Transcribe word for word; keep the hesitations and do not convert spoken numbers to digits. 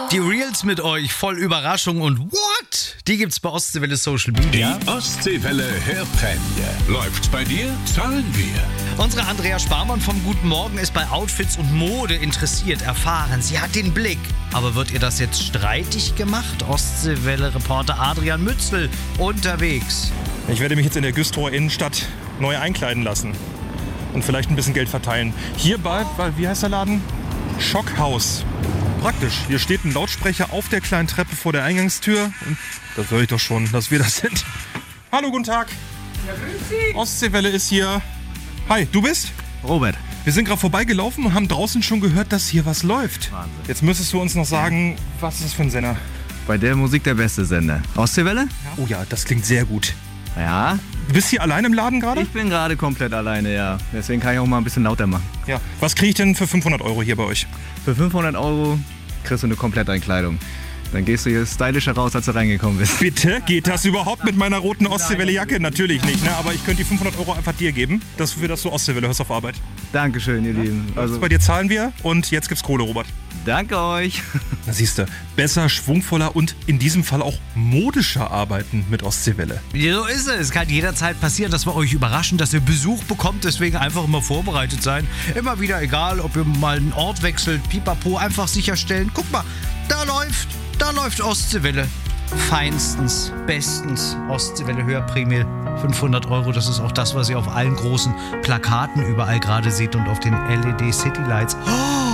Die Reels mit euch, voll Überraschung und what? Die gibt's bei Ostseewelle Social Media. Die Ostseewelle Hörprämie. Läuft's bei dir? Zahlen wir. Unsere Andrea Sparmann vom Guten Morgen ist bei Outfits und Mode interessiert, erfahren. Sie hat den Blick. Aber wird ihr das jetzt streitig gemacht? Ostseewelle-Reporter Adrian Mützel unterwegs. Ich werde mich jetzt in der Güstrower Innenstadt neu einkleiden lassen und vielleicht ein bisschen Geld verteilen. Hier bei, bei wie heißt der Laden? Schockhaus. Praktisch. Hier steht ein Lautsprecher auf der kleinen Treppe vor der Eingangstür. Und das höre ich doch schon, dass wir das sind. Hallo, guten Tag. Ja, grüß Sie. Ostseewelle ist hier. Hi, du bist? Robert. Wir sind gerade vorbeigelaufen und haben draußen schon gehört, dass hier was läuft. Wahnsinn. Jetzt müsstest du uns noch sagen, was ist das für ein Sender? Bei der Musik der beste Sender. Ostseewelle? Oh ja, das klingt sehr gut. Ja. Du bist hier allein im Laden gerade? Ich bin gerade komplett alleine, ja. Deswegen kann ich auch mal ein bisschen lauter machen. Ja. Was kriege ich denn für fünfhundert Euro hier bei euch? Für fünfhundert Euro kriegst du eine Kompletteinkleidung. Dann gehst du hier stylischer raus, als du reingekommen bist. Bitte? Geht das überhaupt mit meiner roten Ostseewelle-Jacke? Natürlich nicht, ne? Aber ich könnte die fünfhundert Euro einfach dir geben, dass du das so Ostseewelle hörst auf Arbeit. Dankeschön, ihr Lieben. Also Also, bei dir zahlen wir und jetzt gibt's Kohle, Robert. danke euch. Da siehst du, besser, schwungvoller und in diesem Fall auch modischer arbeiten mit Ostseewelle. So ist es. Es kann jederzeit passieren, dass wir euch überraschen, dass ihr Besuch bekommt. Deswegen einfach immer vorbereitet sein. Immer wieder, egal, ob ihr mal einen Ort wechselt, pipapo, einfach sicherstellen. Guck mal, da läuft, da läuft Ostseewelle. Feinstens, bestens. Ostseewelle Hörprämie, fünfhundert Euro. Das ist auch das, was ihr auf allen großen Plakaten überall gerade seht und auf den L E D City Lights. Oh!